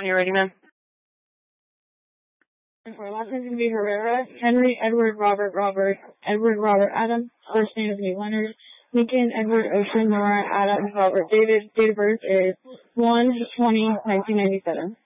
When you're ready, ma'am. Our last name is going to be Herrera, Henry Edward Robert Adams, first name is going to be Leonard, Lincoln Edward Ocean Nora Adams Robert David, date of birth is 1/20/1997.